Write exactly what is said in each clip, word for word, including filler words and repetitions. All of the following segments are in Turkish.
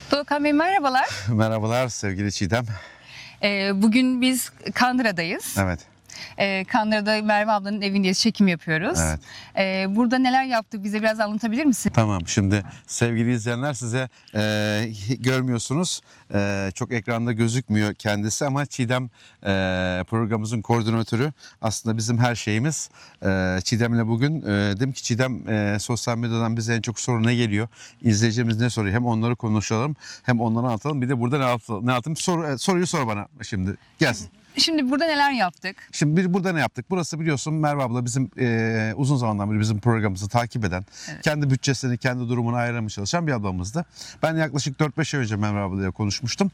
Doğukan Bey merhabalar. Merhabalar sevgili Çiğdem. Ee, bugün biz Kandıra'dayız. Evet. Ee, Kandıra'da Merve ablanın evindeyiz, çekim yapıyoruz. Evet. Ee, burada neler yaptık bize biraz anlatabilir misin? Tamam, şimdi sevgili izleyenler, size e, görmüyorsunuz. E, çok ekranda gözükmüyor kendisi ama Çiğdem e, programımızın koordinatörü, aslında bizim her şeyimiz. E, Çiğdem'le bugün e, dedim ki Çiğdem, e, sosyal medyadan bize en çok soru ne geliyor? İzleyicimiz ne soruyor? Hem onları konuşalım hem onları anlatalım. Bir de burada ne yapalım? Ne yapalım? Soru, e, soruyu sor bana şimdi. Gelsin. Şimdi burada neler yaptık? Şimdi bir, burada ne yaptık? Burası biliyorsun Merve abla bizim e, uzun zamandan beri bizim programımızı takip eden, Evet. kendi bütçesini, kendi durumunu ayırmaya çalışan bir ablamızdı. Ben yaklaşık dört beş ay önce Merve ablayla konuşmuştum.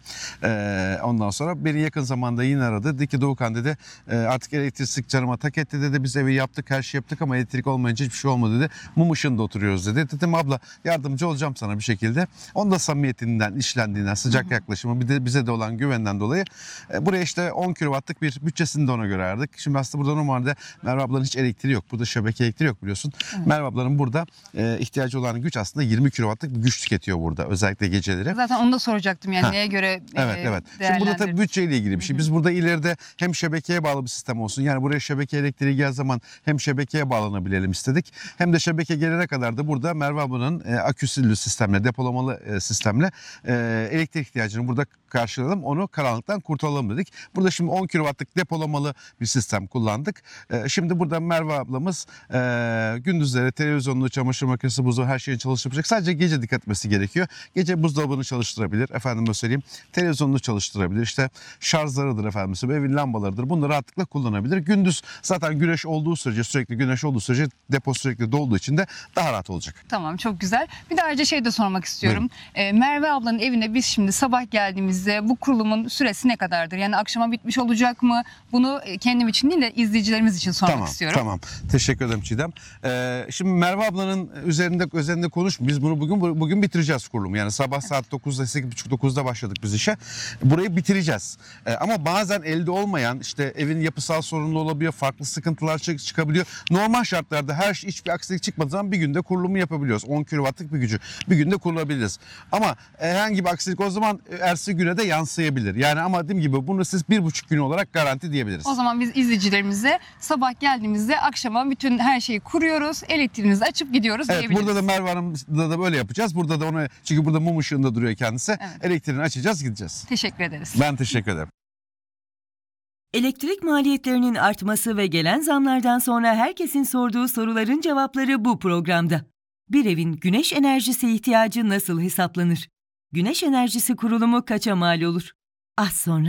E, ondan sonra beni yakın zamanda yine aradı. Dedi ki Doğukan dedi, e, artık elektrik canıma tak etti dedi. Biz evi yaptık, her şey yaptık ama elektrik olmayınca hiçbir şey olmadı dedi. Mum ışığında oturuyoruz dedi. Dedim abla, yardımcı olacağım sana bir şekilde. Onun da samimiyetinden, işlendiğinden, sıcak yaklaşımı, bir de bize de olan güvenden dolayı e, buraya işte on kilowattlık bir bütçesini de ona göre ayarladık. Şimdi aslında burada normalde Merve ablanın hiç elektriği yok. Burada şebeke elektriği yok biliyorsun. Evet. Merve ablanın burada e, ihtiyacı olan güç aslında yirmi kilowattlık bir güç tüketiyor burada, özellikle geceleri. Zaten onu da soracaktım yani Ha. neye göre Evet, e, evet. Şimdi burada tabii değerlendirdiniz? bütçeyle ilgili bir şey. Biz burada ileride hem şebekeye bağlı bir sistem olsun. Yani buraya şebeke elektriği geldiği zaman hem şebekeye bağlanabilelim istedik. Hem de şebeke gelene kadar da burada Merve ablanın e, aküsüllü sistemle, depolamalı e, sistemle e, elektrik ihtiyacını burada karşılayalım. Onu karanlıktan kurtulalım dedik. Burada şimdi on kilowattlık depolamalı bir sistem kullandık. E, şimdi burada Merve ablamız e, gündüzleri televizyonunu, çamaşır makinesi, buzdolabı, her şeyin çalışabilecek. Sadece gece dikkat etmesi gerekiyor. Gece buzdolabını çalıştırabilir. Efendim söyleyeyim. Televizyonunu çalıştırabilir. İşte şarjlarıdır efendim. Evin lambalarıdır. Bunları rahatlıkla kullanabilir. Gündüz zaten güneş olduğu sürece, sürekli güneş olduğu sürece depo sürekli dolduğu için de daha rahat olacak. Tamam, çok güzel. Bir de ayrıca şey de sormak istiyorum. Ee, Merve ablanın evine biz şimdi sabah geldiğimizde bu kurulumun süresi ne kadardır? Yani akşama bitmiş olacak mı? Bunu e, kendim için değil de izleyicilerimiz için sormak Tamam, istiyorum. tamam. Teşekkür ederim Çiğdem. Ee, şimdi Merve ablanın üzerinde üzerinde konuş. Biz bunu bugün bugün bitireceğiz kurulumu. Yani sabah saat dokuzda, sekiz buçuk dokuzda başladık biz işe. Burayı bitireceğiz. Ee, ama bazen elde olmayan, işte evin yapısal sorunlu olabiliyor, farklı sıkıntılar çık- çıkabiliyor. Normal şartlarda her şey, hiçbir aksilik çıkmadığı zaman bir günde kurulumu yapabiliyoruz. on kilowattlık bir gücü bir günde kurulabiliriz. Ama herhangi bir aksilik o zaman ertesi güne de yansıyabilir. Yani ama dediğim gibi bunu siz bir buçuk gün olarak garanti diyebiliriz. O zaman biz izleyicilerimize sabah geldiğimizde akşama bütün her şeyi kuruyoruz, elektriğimizi açıp gidiyoruz Evet, diyebiliriz. burada da Merve Hanım'da da böyle yapacağız. Burada da onu, çünkü burada mum ışığında duruyor kendisi. Evet. Elektriğini açacağız, gideceğiz. Teşekkür ederiz. Ben teşekkür ederim. Elektrik maliyetlerinin artması ve gelen zamlardan sonra herkesin sorduğu soruların cevapları bu programda. Bir evin güneş enerjisi ihtiyacı nasıl hesaplanır? Güneş enerjisi kurulumu kaça mal olur? Az sonra.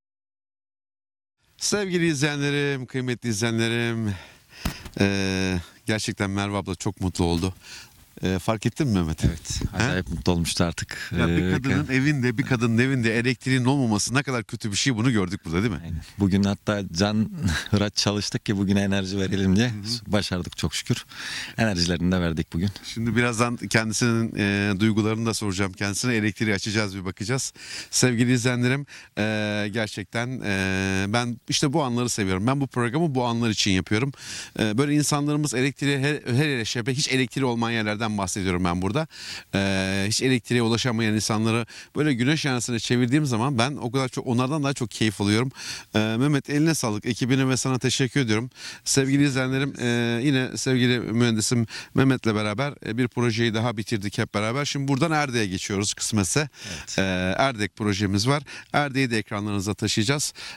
Sevgili izleyenlerim, kıymetli izleyenlerim, ee, gerçekten Merve abla çok mutlu oldu. Ee, fark ettin mi Mehmet? Evet. Acayip mutlu olmuştu artık. Ya bir Ee, kadının evinde, bir kadının evinde elektriğin olmaması ne kadar kötü bir şey, bunu gördük burada değil mi? Aynen. Bugün hatta can hıraç çalıştık ki bugüne enerji verelim diye. Başardık çok şükür. Enerjilerini de verdik bugün. Şimdi birazdan kendisinin e, duygularını da soracağım kendisine. Elektriği açacağız, bir bakacağız. Sevgili izleyenlerim, e, gerçekten e, ben işte bu anları seviyorum. Ben bu programı bu anlar için yapıyorum. E, böyle insanlarımız elektriğe, her, her yere şebeke, hiç elektriği olmayan yerlerden bahsediyorum ben burada. E, hiç elektriğe ulaşamayan insanları böyle güneş yanısına çevirdiğim zaman ben o kadar çok, onlardan daha çok keyif alıyorum. E, Mehmet, eline sağlık, ekibine ve sana teşekkür ediyorum. Sevgili izleyenlerim, e, yine sevgili mühendisim Mehmet'le beraber e, bir projeyi daha bitirdik hep beraber. Şimdi buradan Erdek'e geçiyoruz kısmetse. Evet. E, Erdek projemiz var. Erdek'i de ekranlarınıza taşıyacağız.